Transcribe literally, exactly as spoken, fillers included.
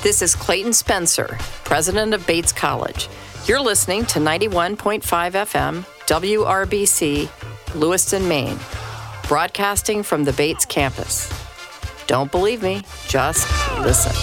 This is Clayton Spencer, president of Bates College. You're listening to ninety-one point five F M, W R B C, Lewiston, Maine, broadcasting from the Bates campus. Don't believe me, just listen.